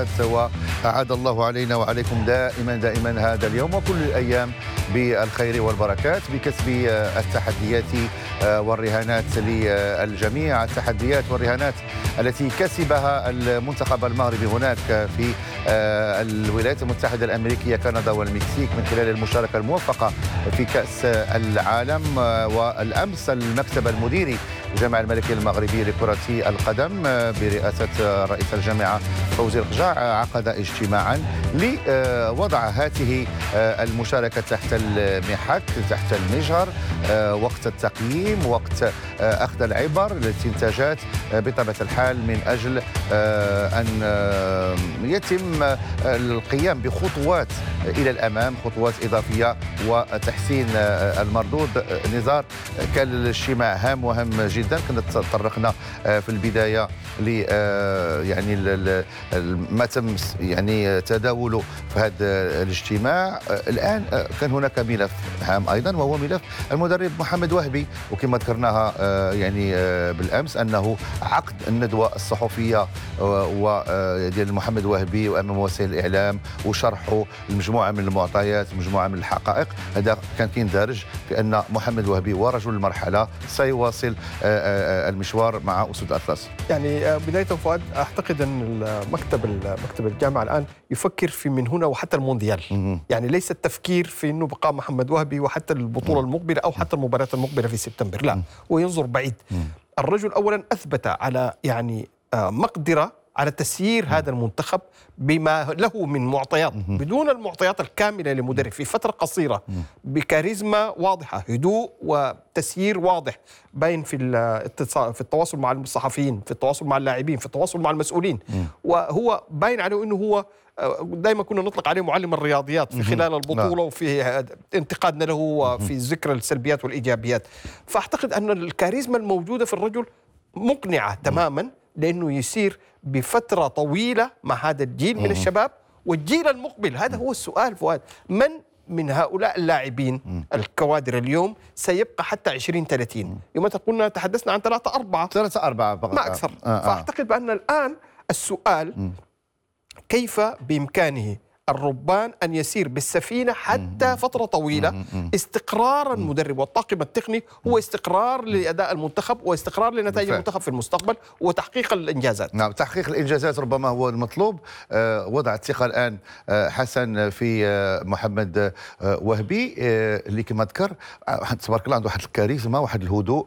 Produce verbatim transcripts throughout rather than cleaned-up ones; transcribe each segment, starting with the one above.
وبركاته، وأعاد الله علينا وعليكم دائما دائما هذا اليوم وكل الأيام بالخير والبركات، بكسب التحديات والرهانات للجميع. التحديات والرهانات التي كسبها المنتخب المغربي هناك في الولايات المتحدة الأمريكية، كندا والمكسيك، من خلال المشاركة الموفقة في كأس العالم. والأمس المكتب المديري الجامعة الملكية المغربية لكرة القدم برئاسة رئيس الجامعة فوزي القجاع عقد اجتماعا لوضع هذه المشاركة تحت المحك، تحت المجهر، وقت التقييم، وقت أخذ العبر، الاستنتاجات بطبيعة الحال، من أجل أن يتم القيام بخطوات إلى الأمام، خطوات إضافية وتحسين المردود. نزار، كان الاجتماع هام وهم جدا. كنا تطرقنا في البداية ل يعني ما تم يعني تداوله في هذا الاجتماع. الآن كان هناك ملف هام أيضا، وهو ملف المدرب محمد وهبي، وكما ذكرناها يعني بالأمس أنه عقد الندوة الصحفية وديال محمد وهبي وأمام وسائل الإعلام وشرحه المجموعة من المعطيات، مجموعة من الحقائق، هذا كان كيندرج في أن محمد وهبي ورجل المرحلة سيواصل المشوار مع أسود الأطلس. يعني بداية فؤاد، أعتقد أن مكتب مكتب الجامعة الآن يفكر في من هنا وحتى المونديال، يعني ليس التفكير في أنه بقاء محمد وهبي وحتى البطولة المقبلة أو حتى المباراة المقبلة في سبتمبر، لا، هو ينظر بعيد. الرجل أولا أثبت على يعني مقدرة على تسيير هذا المنتخب بما له من معطيات، بدون المعطيات الكاملة لمدرب، في فترة قصيرة، بكاريزما واضحة، هدوء وتسيير واضح، باين في في التواصل مع الصحفيين، في التواصل مع اللاعبين، في التواصل مع المسؤولين. وهو باين عليه أنه هو دائما كنا نطلق عليه معلم الرياضيات في خلال البطولة، وفي انتقادنا له في ذكر السلبيات والإيجابيات. فأعتقد أن الكاريزما الموجودة في الرجل مقنعة تماما، لأنه يسير بفترة طويلة مع هذا الجيل من الشباب. والجيل المقبل، هذا هو السؤال فؤاد، من من هؤلاء اللاعبين الكوادر اليوم سيبقى حتى عشرين ثلاثين؟ يوم قلنا تحدثنا عن ثلاثة أربعة ثلاثة أربعة فقط، ما أكثر. آه آه. فأعتقد بأن الآن السؤال كيف بإمكانه الربان أن يسير بالسفينة حتى فترة طويلة. استقرار المدرب والطاقم التقني هو استقرار لأداء المنتخب واستقرار لنتائج المنتخب في المستقبل وتحقيق الإنجازات. نعم، تحقيق الإنجازات ربما هو المطلوب. أه وضع الثقة الآن أه حسن في أه محمد أه وهبي، أه اللي كما ذكر تبارك الله عنده واحد الكاريزما، واحد الهدوء.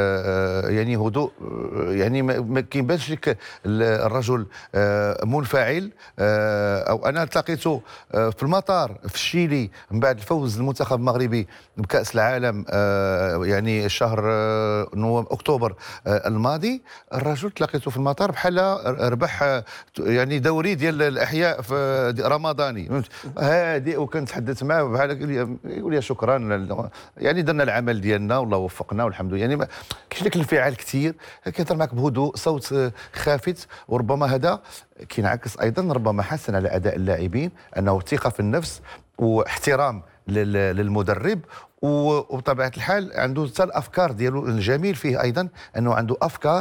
أه يعني هدوء، أه يعني ما كيبانش لك الرجل أه منفعل. أه أو أنا التقيت في المطار في الشيلي من بعد الفوز المنتخب المغربي بكأس العالم يعني شهر نوفمبر أكتوبر الماضي. الرجل تلاقيته في المطار بحال ربح يعني دوري ديال الأحياء في رمضاني هادئ، وكنتحدث معاه بحال يقول لي شكرا، يعني درنا العمل ديالنا والله وفقنا والحمد لله. يعني ما كاينش داك الانفعال كثير، كيهضر معك بهدوء، صوت خافت. وربما هذا كينعكس ايضا ربما حسن على اداء اللاعبين، انه ثقه في النفس واحترام للمدرب، وبطبيعه الحال عنده حتى الافكار ديالو. الجميل فيه ايضا انه عنده افكار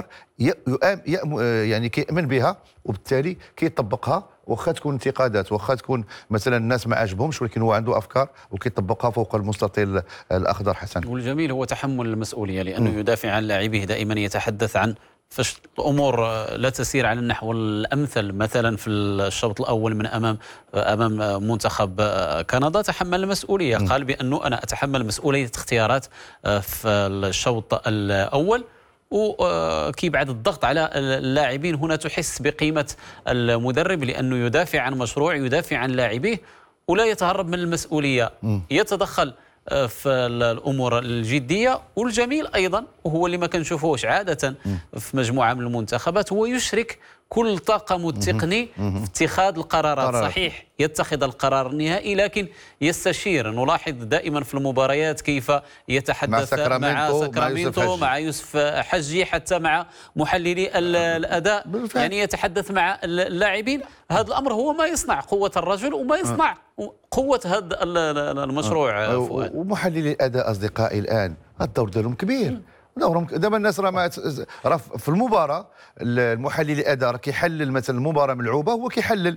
يعني كيؤمن بها، وبالتالي كيطبقها، واخا تكون انتقادات، واخا تكون مثلا الناس ما عجبهمش، ولكن هو عنده افكار وكيطبقها فوق المستطيل الاخضر. حسن، والجميل هو تحمل المسؤوليه، لانه م. يدافع عن لاعبيه، دائما يتحدث عن فاش الامور لا تسير على النحو الامثل، مثلا في الشوط الاول من امام امام منتخب كندا تحمل المسؤوليه، قال بانه انا اتحمل مسؤوليه اختيارات في الشوط الاول، وكيبعد الضغط على اللاعبين. هنا تحس بقيمه المدرب، لانه يدافع عن مشروع، يدافع عن لاعبيه، ولا يتهرب من المسؤوليه، يتدخل في الامور الجديه. والجميل ايضا، وهو اللي ما كنشوفوش عاده في مجموعه من المنتخبات، هو يشرك كل طاقم التقني في اتخاذ القرارات. صحيح يتخذ القرار النهائي، لكن يستشير. نلاحظ دائما في المباريات كيف يتحدث مع ساكرامنتو، مع, ساكرامنتو مع, مع يوسف حجي، حتى مع محللي الاداء، بالفعل. يعني يتحدث مع اللاعبين. هذا الامر هو ما يصنع قوه الرجل، وما يصنع قوه هذا المشروع. ومحللي الاداء اصدقائي الان الدور ديالهم كبير. دورهم دابا الناس راه راه في المباراه المحلل الاداء راه كيحلل مثلا المباراه ملعوبه، هو كيحلل